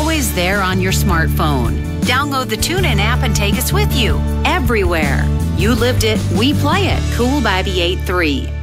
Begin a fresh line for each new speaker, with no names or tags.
always there on your smartphone. Download the TuneIn app and take us with you everywhere. You lived it, we play it. Cool by the 8-3.